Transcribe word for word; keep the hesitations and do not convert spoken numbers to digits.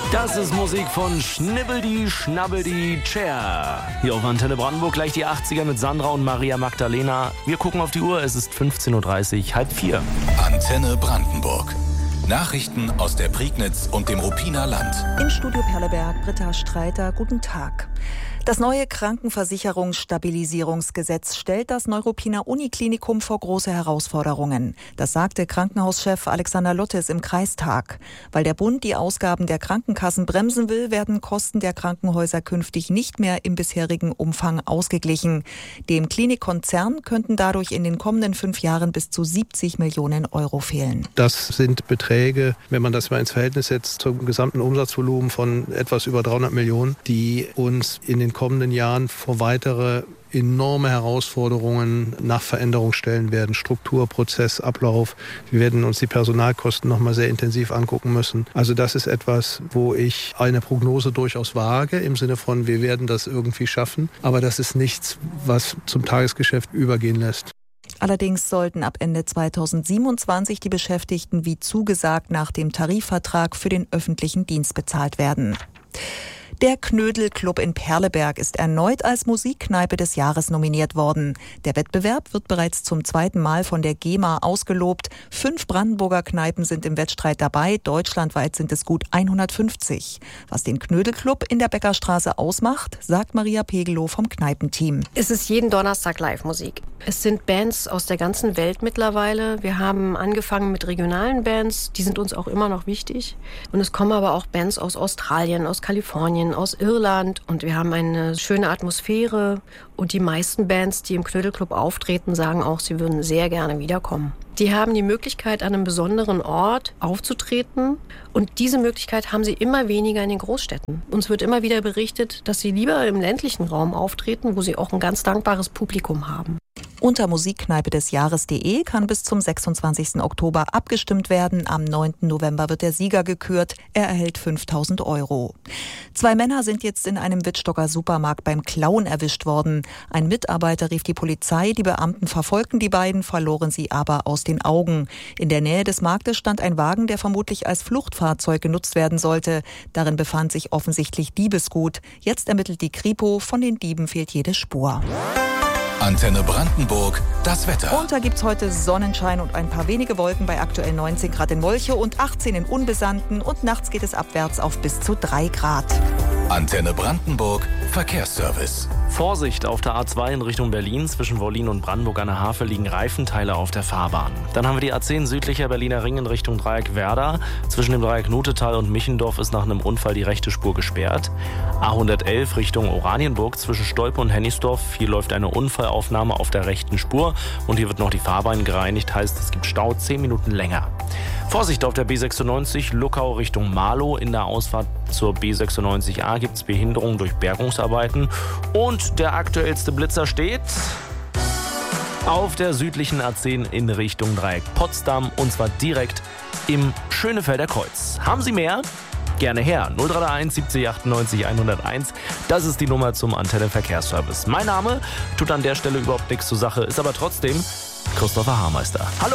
Das ist Musik von Schnibbeldi, Schnabbeldi, Chair. Hier auf Antenne Brandenburg gleich die achtziger mit Sandra und Maria Magdalena. Wir gucken auf die Uhr, es ist fünfzehn Uhr dreißig, halb vier. Antenne Brandenburg. Nachrichten aus der Prignitz und dem Ruppiner Land. Im Studio Perleberg, Britta Streiter, guten Tag. Das neue Krankenversicherungsstabilisierungsgesetz stellt das Neuruppiner Uniklinikum vor große Herausforderungen. Das sagte Krankenhauschef Alexander Lottes im Kreistag. Weil der Bund die Ausgaben der Krankenkassen bremsen will, werden Kosten der Krankenhäuser künftig nicht mehr im bisherigen Umfang ausgeglichen. Dem Klinikkonzern könnten dadurch in den kommenden fünf Jahren bis zu siebzig Millionen Euro fehlen. Das sind Beträge, wenn man das mal ins Verhältnis setzt zum gesamten Umsatzvolumen von etwas über dreihundert Millionen, die uns in den kommenden Jahren vor weitere enorme Herausforderungen nach Veränderung stellen werden. Struktur, Prozess, Ablauf. Wir werden uns die Personalkosten noch mal sehr intensiv angucken müssen. Also das ist etwas, wo ich eine Prognose durchaus wage, im Sinne von, wir werden das irgendwie schaffen. Aber das ist nichts, was zum Tagesgeschäft übergehen lässt. Allerdings sollten ab Ende zweitausendsiebenundzwanzig die Beschäftigten wie zugesagt nach dem Tarifvertrag für den öffentlichen Dienst bezahlt werden. Der Knödel-Club in Perleberg ist erneut als Musikkneipe des Jahres nominiert worden. Der Wettbewerb wird bereits zum zweiten Mal von der GEMA ausgelobt. Fünf Brandenburger Kneipen sind im Wettstreit dabei. Deutschlandweit sind es gut hundertfünfzig. Was den Knödel-Club in der Beckerstraße ausmacht, sagt Maria Pegelow vom Kneipenteam. Es ist jeden Donnerstag Live-Musik. Es sind Bands aus der ganzen Welt mittlerweile. Wir haben angefangen mit regionalen Bands, die sind uns auch immer noch wichtig. Und es kommen aber auch Bands aus Australien, aus Kalifornien, aus Irland, und wir haben eine schöne Atmosphäre, und die meisten Bands, die im Knödelclub auftreten, sagen auch, sie würden sehr gerne wiederkommen. Die haben die Möglichkeit, an einem besonderen Ort aufzutreten, und diese Möglichkeit haben sie immer weniger in den Großstädten. Uns wird immer wieder berichtet, dass sie lieber im ländlichen Raum auftreten, wo sie auch ein ganz dankbares Publikum haben. Unter musikkneipe des Jahres punkt de kann bis zum sechsundzwanzigsten Oktober abgestimmt werden. Am neunten November wird der Sieger gekürt. Er erhält fünftausend Euro. Zwei Männer sind jetzt in einem Wittstocker Supermarkt beim Klauen erwischt worden. Ein Mitarbeiter rief die Polizei, die Beamten verfolgten die beiden, verloren sie aber aus den Augen. In der Nähe des Marktes stand ein Wagen, der vermutlich als Fluchtfahrzeug genutzt werden sollte. Darin befand sich offensichtlich Diebesgut. Jetzt ermittelt die Kripo, von den Dieben fehlt jede Spur. Antenne Brandenburg, das Wetter. Und da gibt's heute Sonnenschein und ein paar wenige Wolken bei aktuell neunzehn Grad in Molche und achtzehn in Unbesandten, und nachts geht es abwärts auf bis zu drei Grad. Antenne Brandenburg, Verkehrsservice. Vorsicht auf der A zwei in Richtung Berlin. Zwischen Wollin und Brandenburg an der Havel liegen Reifenteile auf der Fahrbahn. Dann haben wir die A zehn südlicher Berliner Ring in Richtung Dreieck Werder. Zwischen dem Dreieck Nutetal und Michendorf ist nach einem Unfall die rechte Spur gesperrt. A hundertelf Richtung Oranienburg zwischen Stolpe und Hennigsdorf. Hier läuft eine Unfallaufnahme auf der rechten Spur, und hier wird noch die Fahrbahn gereinigt. Heißt, es gibt Stau zehn Minuten länger. Vorsicht auf der B sechsundneunzig Luckau Richtung Marlow. In der Ausfahrt zur B sechsundneunzig A gibt es Behinderungen durch Bergungsarbeiten. Und der aktuellste Blitzer steht auf der südlichen A zehn in Richtung Dreieck Potsdam, und zwar direkt im Schönefelder Kreuz. Haben Sie mehr? Gerne her. null drei eins siebzig achtundneunzig hunderteins. Das ist die Nummer zum Antenne Verkehrsservice. Mein Name tut an der Stelle überhaupt nichts zur Sache, ist aber trotzdem Christopher Haarmeister. Hallo.